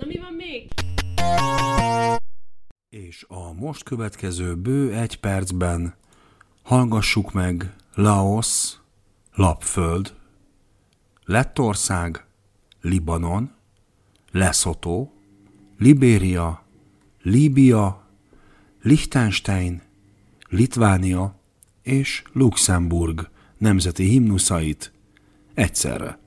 Na mi van még? És a most következő bő 1 percben hallgassuk meg Laosz, Lapföld, Lettország, Libanon, Lesotho, Libéria, Líbia, Liechtenstein, Litvánia és Luxemburg nemzeti himnuszait egyszerre.